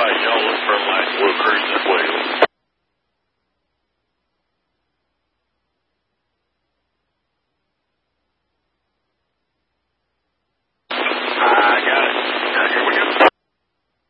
right, y'all look for a light. We'll cruise this way.